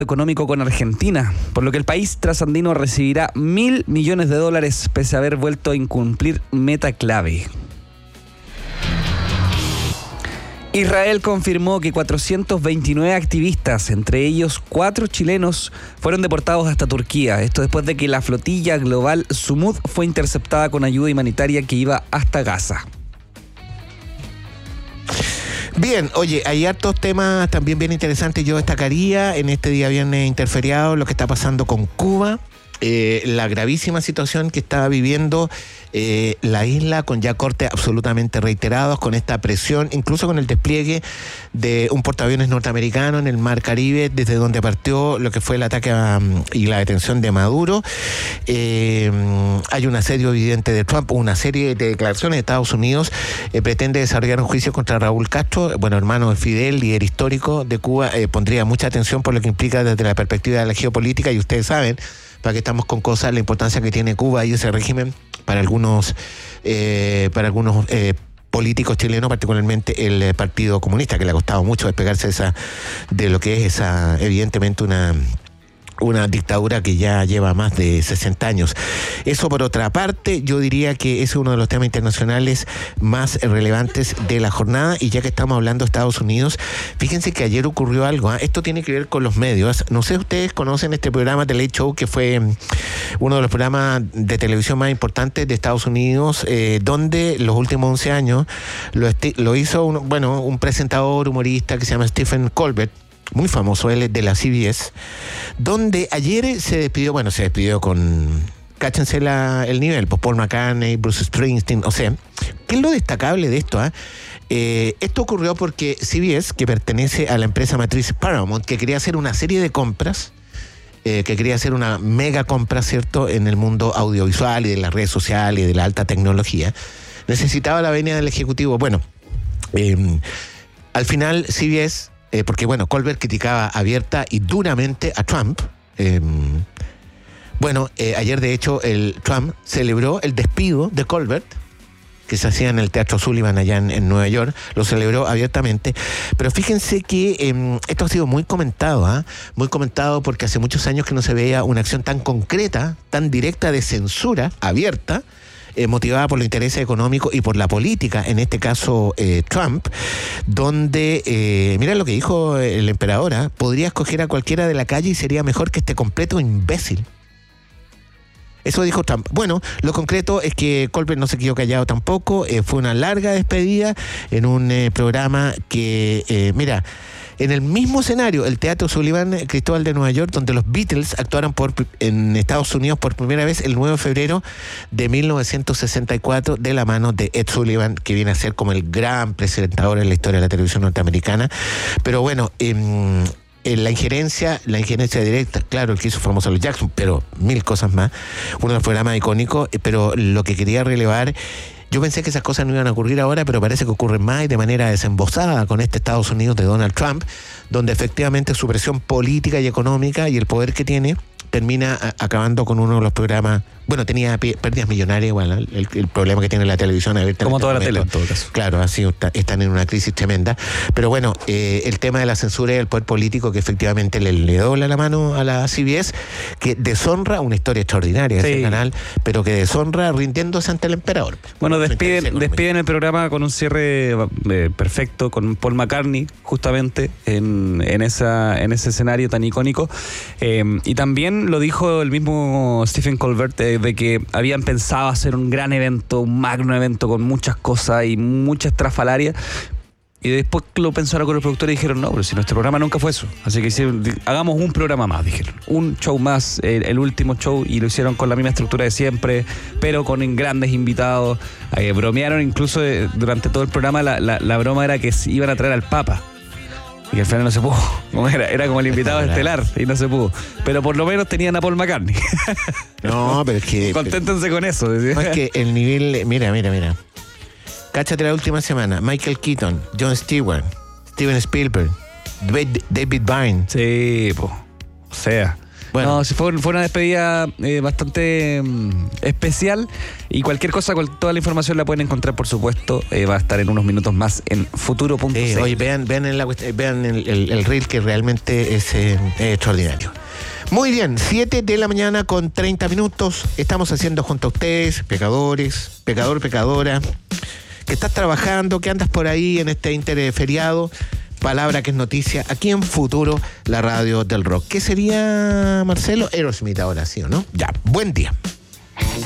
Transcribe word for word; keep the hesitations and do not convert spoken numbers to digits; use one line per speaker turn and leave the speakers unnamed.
económico con Argentina, por lo que el país trasandino recibirá mil millones de dólares pese a haber vuelto a incumplir meta clave. Israel confirmó que cuatrocientos veintinueve activistas, entre ellos cuatro chilenos, fueron deportados hasta Turquía. Esto después de que la flotilla global Sumud fue interceptada con ayuda humanitaria que iba hasta Gaza.
Bien, oye, hay hartos temas también bien interesantes. Yo destacaría en este día viernes interferiado lo que está pasando con Cuba, eh, la gravísima situación que está viviendo eh, la isla, con ya cortes absolutamente reiterados, con esta presión, incluso con el despliegue de un portaaviones norteamericano en el Mar Caribe, desde donde partió lo que fue el ataque a, y la detención de Maduro. Eh, hay un asedio evidente de Trump, una serie de declaraciones de Estados Unidos, eh, pretende desarrollar un juicio contra Raúl Castro, bueno, hermano de Fidel, líder histórico de Cuba. Eh, pondría mucha atención por lo que implica desde la perspectiva de la geopolítica, y ustedes saben, para que estamos con cosas, la importancia que tiene Cuba y ese régimen para algunos, eh, para algunos eh, políticos chilenos, particularmente el eh, Partido Comunista, que le ha costado mucho despegarse esa, de lo que es esa, evidentemente una... una dictadura que ya lleva más de sesenta años. Eso por otra parte, yo diría que es uno de los temas internacionales más relevantes de la jornada. Y ya que estamos hablando de Estados Unidos, fíjense que ayer ocurrió algo, ¿eh? Esto tiene que ver con los medios. No sé si ustedes conocen este programa The Late Show, que fue uno de los programas de televisión más importantes de Estados Unidos, eh, donde los últimos once años lo, esti- lo hizo un, bueno, un presentador humorista que se llama Stephen Colbert, muy famoso, él es de la C B S, donde ayer se despidió, bueno, se despidió con, cáchense la, el nivel, pues Paul McCartney, Bruce Springsteen, o sea, ¿qué es lo destacable de esto? Eh? Eh, esto ocurrió porque C B S, que pertenece a la empresa matriz Paramount, que quería hacer una serie de compras, eh, que quería hacer una mega compra, ¿cierto?, en el mundo audiovisual y de las redes sociales y de la alta tecnología, necesitaba la venia del ejecutivo. Bueno, eh, al final C B S, Eh, porque bueno, Colbert criticaba abierta y duramente a Trump. Eh, bueno, eh, ayer de hecho el Trump celebró el despido de Colbert, que se hacía en el Teatro Sullivan allá en, en Nueva York, lo celebró abiertamente. Pero fíjense que eh, esto ha sido muy comentado, ¿eh? muy comentado porque hace muchos años que no se veía una acción tan concreta, tan directa de censura abierta, Eh, motivada por los intereses económicos y por la política, en este caso eh, Trump, donde, eh, mira lo que dijo el emperador, ¿eh? podría escoger a cualquiera de la calle y sería mejor que este completo imbécil. Eso dijo Trump. Bueno, lo concreto es que Colbert no se quedó callado tampoco, eh, fue una larga despedida en un eh, programa que, eh, mira, en el mismo escenario, el Teatro Sullivan Cristóbal de Nueva York, donde los Beatles actuaron por, en Estados Unidos por primera vez el nueve de febrero de mil novecientos sesenta y cuatro, de la mano de Ed Sullivan, que viene a ser como el gran presentador en la historia de la televisión norteamericana. Pero bueno, eh, en la injerencia, la injerencia directa, claro, el que hizo famoso a los Jackson, pero mil cosas más. Uno de los programas icónicos, pero lo que quería relevar, yo pensé que esas cosas no iban a ocurrir ahora, pero parece que ocurren más y de manera desembosada con este Estados Unidos de Donald Trump, donde efectivamente su presión política y económica y el poder que tiene termina a, acabando con uno de los programas. Bueno, tenía pérdidas millonarias, bueno, el, el problema que tiene la televisión abierta.
Como
este
toda
momento.
la tele, en todo caso.
Claro, así está, están en una crisis tremenda. Pero bueno, eh, el tema de la censura y el poder político que efectivamente le, le dobla la mano a la C B S, que deshonra una historia extraordinaria de sí. ese canal, pero que deshonra rindiéndose ante el emperador.
Bueno, despiden, despiden el programa con un cierre eh, perfecto, con Paul McCartney, justamente, en, en, esa, en ese escenario tan icónico. Eh, y también lo dijo el mismo Stephen Colbert, eh, de que habían pensado hacer un gran evento, un magno evento con muchas cosas y mucha estrafalaria, y después lo pensaron con los productores y dijeron, no, pero si nuestro programa nunca fue eso, así que hicieron, hagamos un programa más, dijeron, un show más, el, el último show, y lo hicieron con la misma estructura de siempre, pero con grandes invitados. Eh, bromearon incluso eh, durante todo el programa, la, la, la broma era que iban a traer al Papa, y al final no se pudo. Como era, era como el invitado estelar y no se pudo. Pero por lo menos tenían a Paul McCartney.
No, pero es que...
Conténtense con eso.
No, es que el nivel... Mira, mira, mira. Cáchate la última semana. Michael Keaton, Jon Stewart, Steven Spielberg, David Byrne.
Sí, po. O sea...
Bueno.
No, sí fue, fue una despedida eh, bastante mm, especial y cualquier cosa, con toda la información la pueden encontrar, por supuesto, eh, va a estar en unos minutos más en futuro punto c l.
Eh, oye, vean, vean, en la, vean el, el, el reel que realmente es, eh, es extraordinario. Muy bien, siete de la mañana con treinta minutos. Estamos haciendo junto a ustedes, pecadores, pecador, pecadora, que estás trabajando, que andas por ahí en este interferiado. Palabra que es noticia, aquí en Futuro, la radio del rock. ¿Qué sería, Marcelo? Aerosmith ahora, ¿sí o no? Ya, buen día.